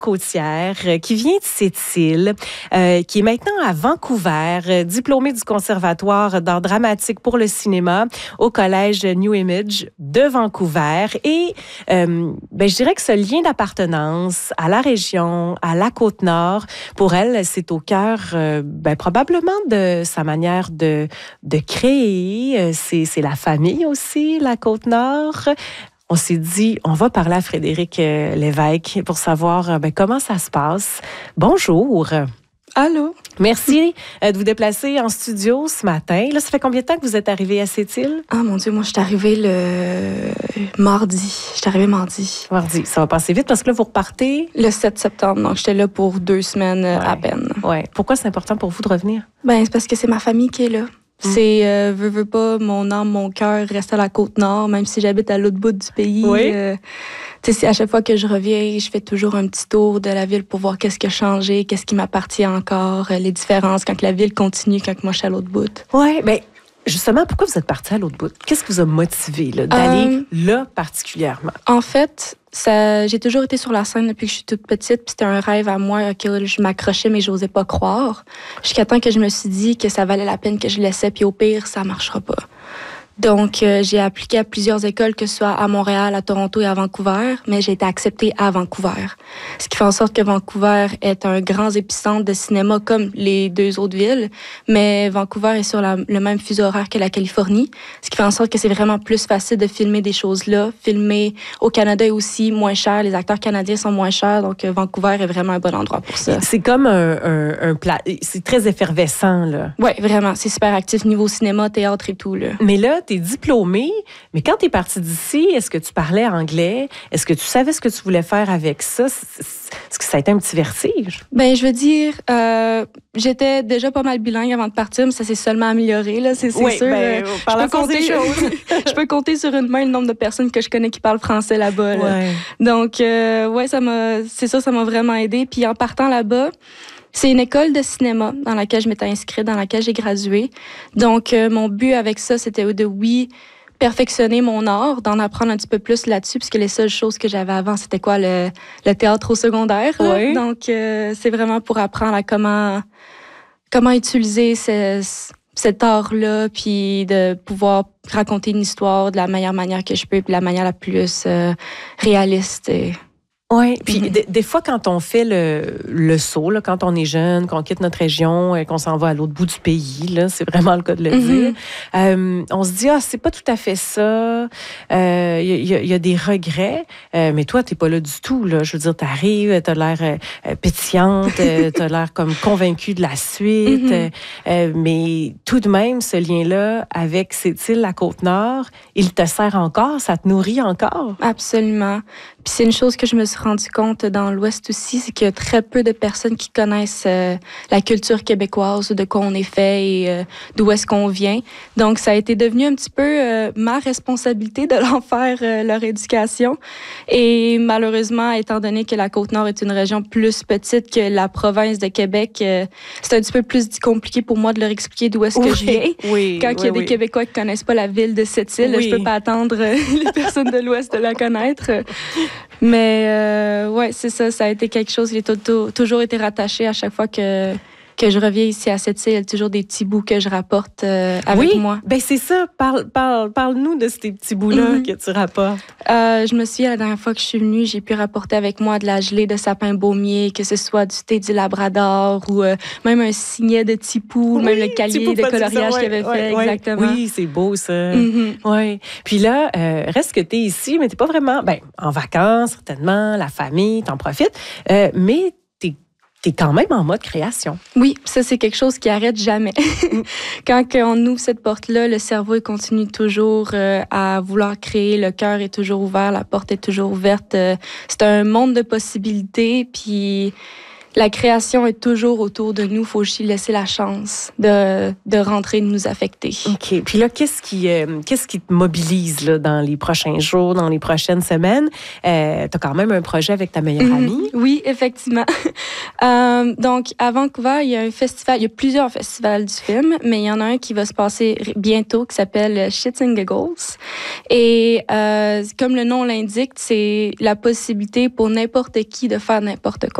Côtière, qui vient de Sept-Îles, qui est maintenant à Vancouver, diplômée du Conservatoire d'art dramatique pour le cinéma au Collège New Image de Vancouver. Et je dirais que ce lien d'appartenance à la région, à la Côte-Nord, pour elle, c'est au cœur probablement de sa manière de créer. C'est la famille aussi, la Côte-Nord. On s'est dit, on va parler à Frédéric Lévesque pour savoir comment ça se passe. Bonjour. Allô. Merci de vous déplacer en studio ce matin. Là, ça fait combien de temps que vous êtes arrivé à Sept-Îles? Ah mon Dieu, moi, je suis arrivée le mardi. Je suis arrivée mardi. Mardi. Ça va passer vite parce que là, vous repartez? Le 7 septembre. Donc, j'étais là pour 2 semaines à peine. Ouais. Pourquoi c'est important pour vous de revenir? C'est parce que c'est ma famille qui est là. C'est, veux pas, mon âme, mon cœur reste à la Côte-Nord, même si j'habite à l'autre bout du pays. Oui. À chaque fois que je reviens, je fais toujours un petit tour de la ville pour voir qu'est-ce qui a changé, qu'est-ce qui m'appartient encore, les différences quand la ville continue, quand moi je suis à l'autre bout. Oui, bien, justement, pourquoi vous êtes parti à l'autre bout? Qu'est-ce qui vous a motivé d'aller là particulièrement? En fait, j'ai toujours été sur la scène depuis que je suis toute petite, puis c'était un rêve à moi auquel je m'accrochais, mais j'osais pas croire. Jusqu'à temps que je me suis dit que ça valait la peine que je laissais, puis au pire, ça marchera pas. Donc, j'ai appliqué à plusieurs écoles, que ce soit à Montréal, à Toronto et à Vancouver, mais j'ai été acceptée à Vancouver. Ce qui fait en sorte que Vancouver est un grand épicentre de cinéma comme les 2 autres villes, mais Vancouver est sur le même fuseau horaire que la Californie, ce qui fait en sorte que c'est vraiment plus facile de filmer des choses là. Filmer au Canada est aussi moins cher, les acteurs canadiens sont moins chers, donc Vancouver est vraiment un bon endroit pour ça. C'est comme un plat, c'est très effervescent, là. Oui, vraiment, c'est super actif niveau cinéma, théâtre et tout, là. Mais là, t'es diplômée, mais quand t'es partie d'ici, est-ce que tu parlais anglais? Est-ce que tu savais ce que tu voulais faire avec ça? Est-ce que ça a été un petit vertige? Je veux dire, j'étais déjà pas mal bilingue avant de partir, mais ça s'est seulement amélioré, là, c'est sûr. Je peux compter sur une main le nombre de personnes que je connais qui parlent français là-bas. Là. Ouais. Donc, ça m'a vraiment aidé. Puis en partant là-bas, c'est une école de cinéma dans laquelle je m'étais inscrite, dans laquelle j'ai gradué. Donc, mon but avec ça, c'était perfectionner mon art, d'en apprendre un petit peu plus là-dessus, puisque les seules choses que j'avais avant, c'était quoi, le théâtre au secondaire. Oui. Donc, c'est vraiment pour apprendre à comment utiliser cet art-là, puis de pouvoir raconter une histoire de la meilleure manière que je peux, puis de la manière la plus réaliste. Oui, puis des fois, quand on fait le saut, là, quand on est jeune, qu'on quitte notre région, qu'on s'en va à l'autre bout du pays, là, c'est vraiment le cas de le dire, on se dit, c'est pas tout à fait ça, il y a des regrets, mais toi, t'es pas là du tout, là. Je veux dire, t'arrives, t'as l'air pétillante, t'as l'air comme convaincue de la suite, mais tout de même, ce lien-là avec Sept-Îles, la Côte-Nord, il te sert encore, ça te nourrit encore? Absolument. Puis c'est une chose que je me suis rendu compte dans l'Ouest aussi, c'est qu'il y a très peu de personnes qui connaissent la culture québécoise, de quoi on est fait et d'où est-ce qu'on vient. Donc, ça a été devenu un petit peu ma responsabilité de leur faire leur éducation. Et malheureusement, étant donné que la Côte-Nord est une région plus petite que la province de Québec, c'est un petit peu plus compliqué pour moi de leur expliquer d'où est-ce que je viens. Quand il y a des Québécois qui connaissent pas la ville de Sept-Îles, je peux pas attendre les personnes de l'Ouest de la connaître. Mais c'est ça, ça a été quelque chose qui a toujours été rattaché à chaque fois que je reviens ici à Sept-Îles. Il y a toujours des petits bouts que je rapporte avec moi. Oui, c'est ça. Parle-nous de ces petits bouts-là que tu rapportes. Je me souviens, la dernière fois que je suis venue, j'ai pu rapporter avec moi de la gelée de sapin baumier, que ce soit du thé du Labrador ou même un signet de tipou, même le cahier de coloriage qu'il avait fait. Exactement. Oui, c'est beau, ça. Ouais. Puis là, reste que tu es ici, mais tu n'es pas vraiment en vacances, certainement, la famille, t'en profites, mais t'es quand même en mode création. Oui, ça, c'est quelque chose qui arrête jamais. Quand on ouvre cette porte-là, le cerveau, il continue toujours à vouloir créer. Le cœur est toujours ouvert, la porte est toujours ouverte. C'est un monde de possibilités, puis La création est toujours autour de nous. Il faut juste laisser la chance de rentrer, de nous affecter. OK. Puis là, qu'est-ce qui te mobilise là, dans les prochains jours, dans les prochaines semaines? Tu as quand même un projet avec ta meilleure amie. Oui, effectivement. Donc, à Vancouver, il y a un festival. Il y a plusieurs festivals du film, mais il y en a un qui va se passer bientôt qui s'appelle Shits and Giggles. Et comme le nom l'indique, c'est la possibilité pour n'importe qui de faire n'importe quoi.